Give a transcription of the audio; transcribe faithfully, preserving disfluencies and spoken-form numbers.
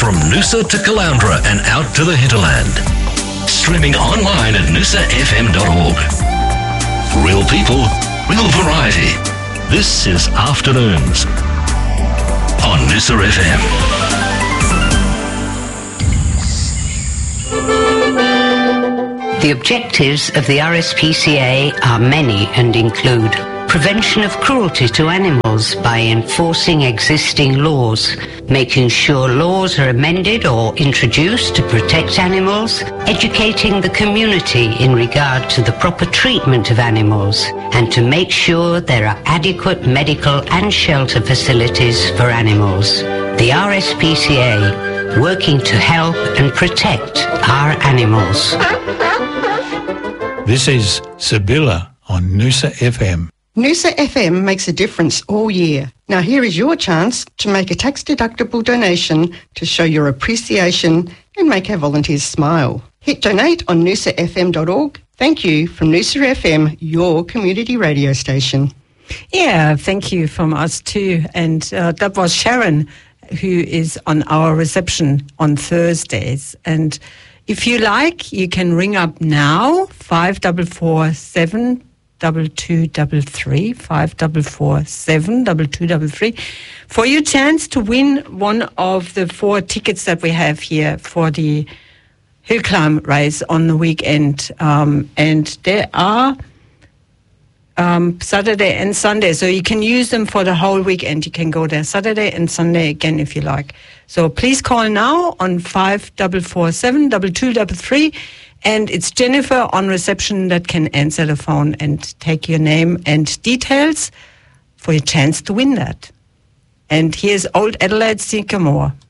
from Noosa to Caloundra and out to the hinterland. Streaming online at noosa f m dot org. Real people, real variety. This is Afternoons on Noosa F M. The objectives of the R S P C A are many and include prevention of cruelty to animals by enforcing existing laws, making sure laws are amended or introduced to protect animals, educating the community in regard to the proper treatment of animals, and to make sure there are adequate medical and shelter facilities for animals. The R S P C A, working to help and protect our animals. This is Sibylla on Noosa F M. Noosa F M makes a difference all year. Now here is your chance to make a tax-deductible donation to show your appreciation and make our volunteers smile. Hit donate on noosa f m dot org. Thank you from Noosa F M, your community radio station. Yeah, thank you from us too. And uh, that was Sharon, who is on our reception on Thursdays. And if you like, you can ring up now, five four four seven double two double three, five four four seven double two double three, for your chance to win one of the four tickets that we have here for the hill climb race on the weekend. Um, and there are um, Saturday and Sunday, so you can use them for the whole weekend. You can go there Saturday and Sunday again if you like. So please call now on five four four seven double two double three. And it's Jennifer on reception that can answer the phone and take your name and details for your chance to win that. And here's Old Adelaide Sycamore.